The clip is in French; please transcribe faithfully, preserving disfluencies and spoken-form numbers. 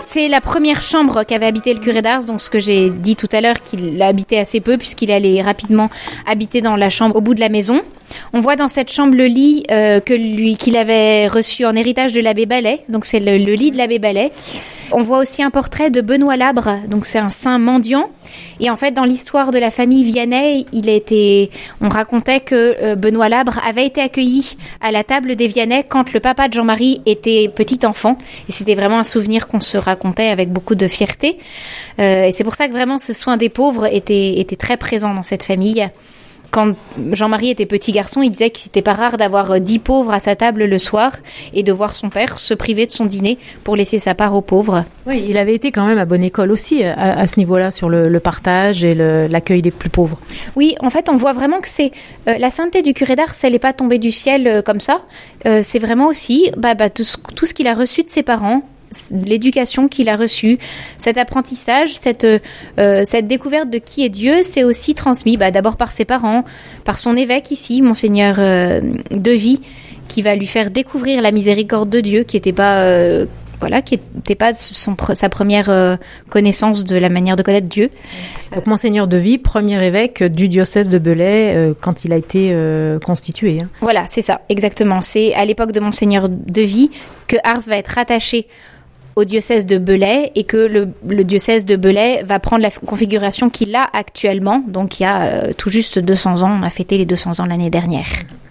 C'est la première chambre qu'avait habité le curé d'Ars, donc ce que j'ai dit tout à l'heure, qu'il l'a habité assez peu puisqu'il allait rapidement habiter dans la chambre au bout de la maison. On voit dans cette chambre le lit euh, que lui, qu'il avait reçu en héritage de l'abbé Ballet, donc c'est le, le lit de l'abbé Ballet. On voit aussi un portrait de Benoît Labre, donc c'est un saint mendiant. Et en fait, dans l'histoire de la famille Vianney, il a été, on racontait que euh, Benoît Labre avait été accueilli à la table des Vianney quand le papa de Jean-Marie était petit enfant. Et c'était vraiment un souvenir qu'on se racontait avec beaucoup de fierté. Euh, et c'est pour ça que vraiment ce soin des pauvres était, était très présent dans cette famille. Quand Jean-Marie était petit garçon, il disait que c'était pas rare d'avoir dix pauvres à sa table le soir et de voir son père se priver de son dîner pour laisser sa part aux pauvres. Oui, il avait été quand même à bonne école aussi à, à ce niveau-là, sur le, le partage et le, l'accueil des plus pauvres. Oui, en fait, on voit vraiment que c'est euh, la sainteté du curé d'Ars, elle n'est pas tombée du ciel euh, comme ça. Euh, c'est vraiment aussi bah, bah, tout, ce, tout ce qu'il a reçu de ses parents, l'éducation qu'il a reçue, cet apprentissage, cette, euh, cette découverte de qui est Dieu, c'est aussi transmis bah, d'abord par ses parents, par son évêque ici, Monseigneur euh, Devy, qui va lui faire découvrir la miséricorde de Dieu, qui n'était pas, euh, voilà, qui était pas son, sa première euh, connaissance de la manière de connaître Dieu. Donc Monseigneur Devy, premier évêque du diocèse de Belley euh, quand il a été euh, constitué. Hein. Voilà, c'est ça, exactement. C'est à l'époque de Monseigneur Devy que Ars va être rattaché au diocèse de Belley et que le, le diocèse de Belley va prendre la configuration qu'il a actuellement. Donc il y a euh, tout juste deux cents ans, on a fêté les deux cents ans l'année dernière.